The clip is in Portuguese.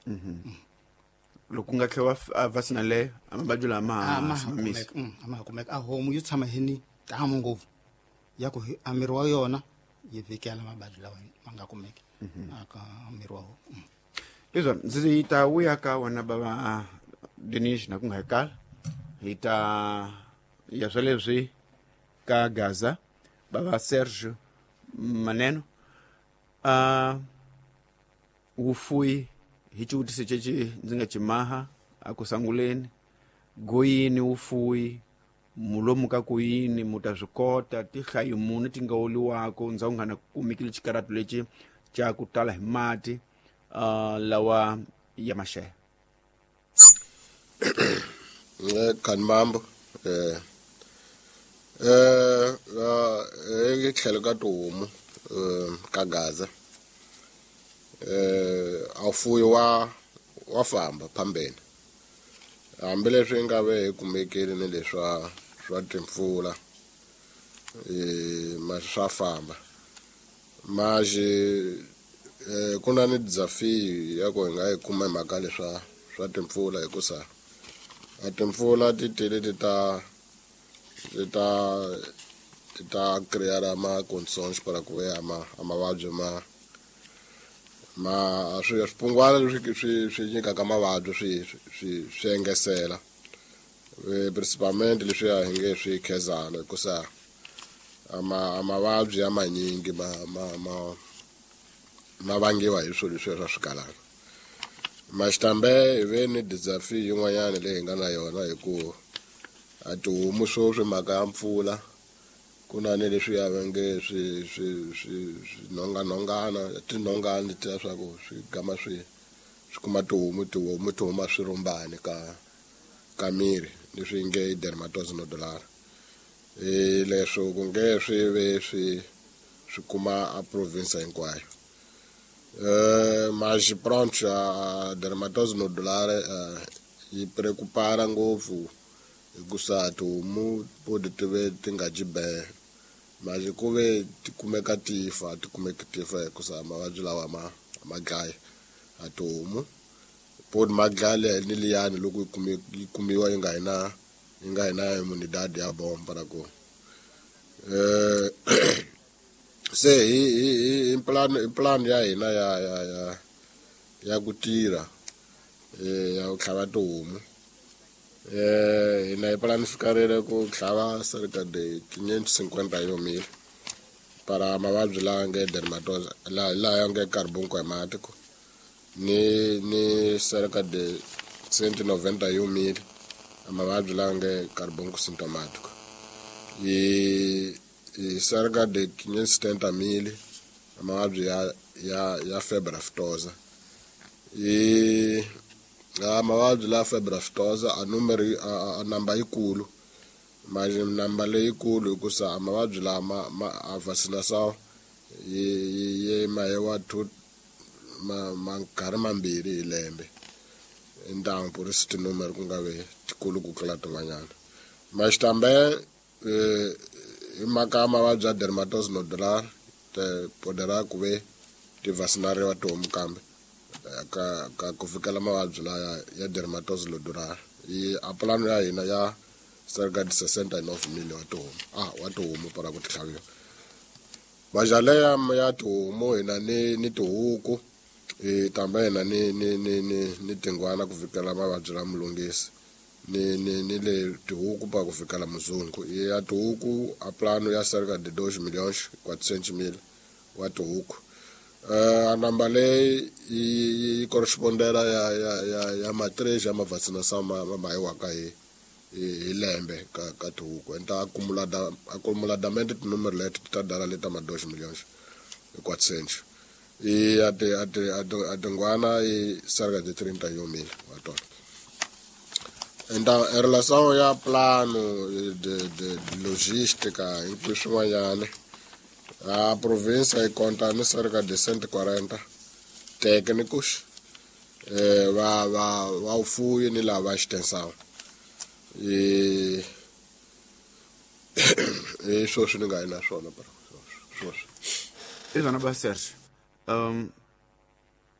loko nga tlhela va sina le amabadyo lama simamisa ama kumeka a homu yo tshama hini tamu ngopfu ya ku amiri wa yona yi vikela mabadyo lawa ma nga kumeki aka amiri wa homu. izwa ndzi ta vuya ka wena bava Denise na ku nga kala hi ta ya swa leswi ka Gaza bava Serge Maneno vufuwi hi civutiso ceci ndzi nga cimaha a ku sanguleni goyini vufuwi mulomu ka ku yini mu ta swi kota tihlayo muni ti nga oliwako ndza ku nga na kumekile xikaratu lexi ca ku tala hi mati lawa ya maxelo. Kanmambo hi tlhelo ka tihomu ka Gaza a vufuwi wa famba phambeni hambileswi nga ve hi kumekile ni leswa swa timpfula ma swa famba maji ku na ni desafio ya ku hi nga yi kuma hi mhaka swa timpfula hikusa a timpfula ti tele ti ta creara ma-concerns para ku ve a mavabyi swipungwana swi nyikaka mavabyi swi engesela principalmente leswiya hi nge swi khezana hikusa mavabyi ya manyingi ma vangiwa hi swilo leswiya swa swigalana maxitambe hi ve ni desafio yin'wanyana leyi hi nga na yona hi ku a tihomu swi mhaka ya mpfula ku na ni leswiya va nge swinhonganhongana tinhongani letiya swa ku swi gama swi kuma tihomu ti huma swirumbani ka miri leswi hi nge dermatose nodular leswo ku nge swi ve swi kuma a province hinkwayo maji pronto a dermatose nodular yi preoccupara ngopfu hikusa tihomu podi ti ve ti nga jibehe maji ku ve ti kumeka tifa hikusa mavabyi lawa ma dlaya a tihomu podi ma dlaya ni liyani loko yi kumiwa yi nga hi na imunidade ya bomba ra ku se hi plan ya hina ya ku tirha ya ku tlhava tihomu hina hi planificarile ku tlhava cerca de 550 yo mil para mavabyi lawa nge dermatose laha ya nge carbonco hematico ni cerca de 190 yo mil mavabyi lawa nge carbonco symptomatico hi cerca de 570 mil mavabyi ya febre aftosa mavabyi la febre aftosa a namba yikulu namba leyikulu hikusa mavabyi lama a vaccination yi mahewa mankarhi mambirhi hi lembe ntangu purisi tinumeri ku nga ve tikulu ku tlula tin'wanyana maxitambe hi mhaka mavabyi ya dermatose nodular podera ku ve ti vaccinariwa tihomu kambe ka ku fikela mavabyi laya ya dermatose nodular a plano ya hina ya cerca de 69 mil wa tihomu para ku ti tlhaviwa majale ya tihomu hina ni tihuku tambe hina ni tingwana ku fikela mavabyi la mulungisi ni le tihuku pa ku fikela muzungu ya tihuku a plano ya cerca de 2 milhões 400 mil wa tihuku a namba leyi yi correspondera ya matrese ya mavacinação ma hiwaka hi lembe ka tihuku enta acumuladamente tinumero leti ti ta dala leta ma 2 milhões e 400 a tingwana yi cerca de 30 mil wa tona enta em relação ya plano de logística inclui swin'wanyana a província yi conta ni cerca de 140 técnicos va vufuwi ni lava va extensão sweswi ni nga yi na swona izwana ba Serge